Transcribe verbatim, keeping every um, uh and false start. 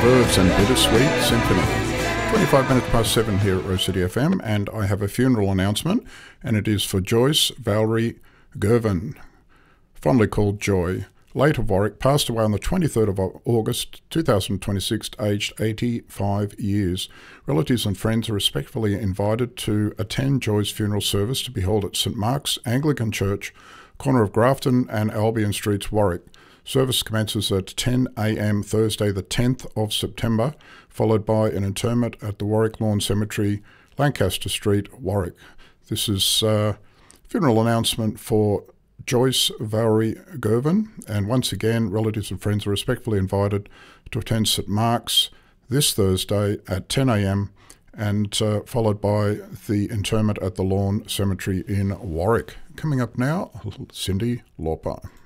Verves and Bittersweet Symphony. twenty-five minutes past seven here at Rose City F M, and I have a funeral announcement, and it is for Joyce Valerie Gervin, fondly called Joy, late of Warwick, passed away on the twenty-third of August two thousand twenty-six, aged eighty-five years. Relatives and friends are respectfully invited to attend Joy's funeral service to be held at St Mark's Anglican Church, corner of Grafton and Albion Streets, Warwick. Service commences at ten a m Thursday the tenth of September, followed by an interment at the Warwick Lawn Cemetery, Lancaster Street, Warwick. This is a funeral announcement for Joyce Valerie Gervin, and once again, relatives and friends are respectfully invited to attend St Mark's this Thursday at ten a m and uh, followed by the interment at the Lawn Cemetery in Warwick. Coming up now, Cyndi Lauper.